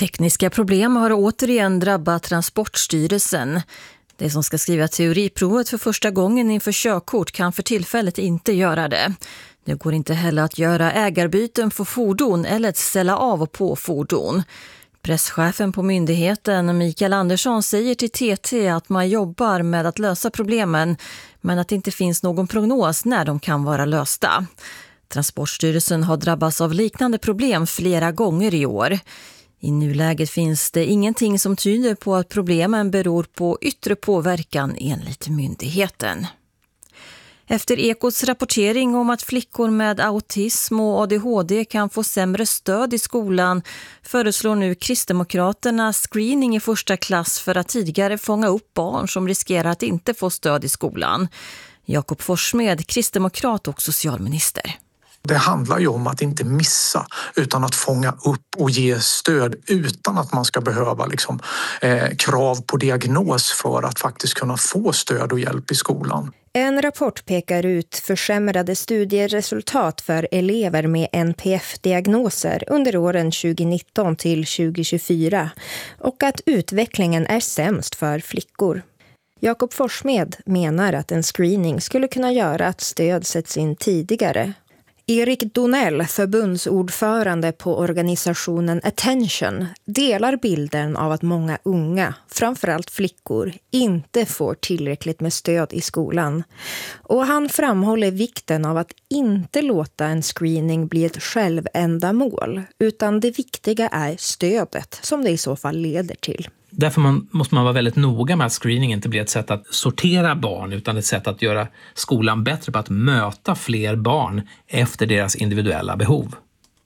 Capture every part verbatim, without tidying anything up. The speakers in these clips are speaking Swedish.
Tekniska problem har återigen drabbat Transportstyrelsen. Det som ska skriva teoriprovet för första gången inför körkort kan för tillfället inte göra det. Det går inte heller att göra ägarbyten för fordon eller att ställa av och på fordon. Presschefen på myndigheten Mikael Andersson säger till T T att man jobbar med att lösa problemen men att det inte finns någon prognos när de kan vara lösta. Transportstyrelsen har drabbats av liknande problem flera gånger i år. I nuläget finns det ingenting som tyder på att problemen beror på yttre påverkan enligt myndigheten. Efter Ekots rapportering om att flickor med autism och A D H D kan få sämre stöd i skolan föreslår nu Kristdemokraterna screening i första klass för att tidigare fånga upp barn som riskerar att inte få stöd i skolan. Jakob Forssmed, kristdemokrat och socialminister. Det handlar ju om att inte missa utan att fånga upp och ge stöd utan att man ska behöva liksom, eh, krav på diagnos för att faktiskt kunna få stöd och hjälp i skolan. En rapport pekar ut försämrade studieresultat för elever med N P F-diagnoser under åren tjugonitton till tjugohundratjugofyra och att utvecklingen är sämst för flickor. Jakob Forssmed menar att en screening skulle kunna göra att stöd sätts in tidigare. Erik Donell, förbundsordförande på organisationen Attention, delar bilden av att många unga, framförallt flickor, inte får tillräckligt med stöd i skolan. Och han framhåller vikten av att inte låta en screening bli ett självändamål, utan det viktiga är stödet som det i så fall leder till. Därför man, måste man vara väldigt noga med att screening inte blir ett sätt att sortera barn utan ett sätt att göra skolan bättre på att möta fler barn efter deras individuella behov.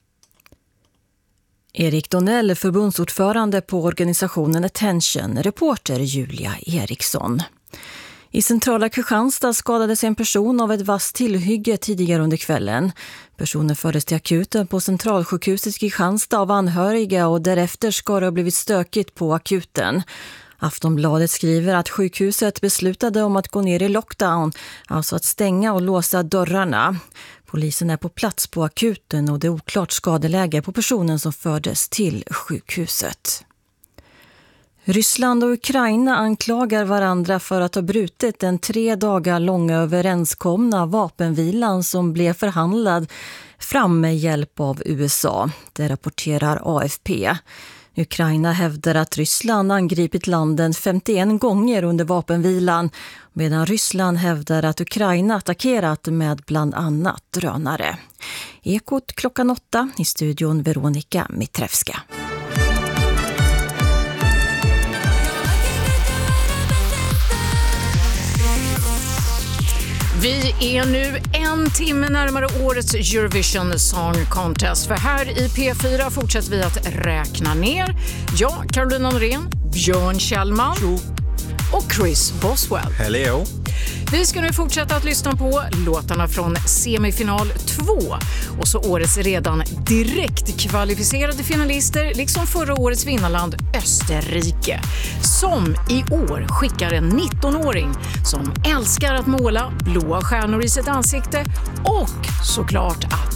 Erik Donell, förbundsordförande på organisationen Attention, reporter Julia Eriksson. I centrala Kristianstad skadades en person av ett vasst tillhygge tidigare under kvällen. Personen fördes till akuten på centralsjukhuset i Kristianstad av anhöriga och därefter ska det ha blivit stökigt på akuten. Aftonbladet skriver att sjukhuset beslutade om att gå ner i lockdown, alltså att stänga och låsa dörrarna. Polisen är på plats på akuten och det är oklart skadeläge på personen som fördes till sjukhuset. Ryssland och Ukraina anklagar varandra för att ha brutit den tre dagar långa överenskomna vapenvilan som blev förhandlad fram med hjälp av U S A. Det rapporterar A F P. Ukraina hävdar att Ryssland angripit landen femtioen gånger under vapenvilan medan Ryssland hävdar att Ukraina attackerat med bland annat drönare. Ekot klockan åtta, i studion Veronika Mitrevska. Vi är nu en timme närmare årets Eurovision Song Contest. För här i P fyra fortsätter vi att räkna ner. Jag, Carolina Norén, Björn Kjellman och Chris Boswell. Hello. Vi ska nu fortsätta att lyssna på låtarna från semifinal två. Och så årets redan direkt kvalificerade finalister liksom förra årets vinnarland Österrike. Som i år skickar en nittonåring som älskar att måla blåa stjärnor i sitt ansikte och såklart att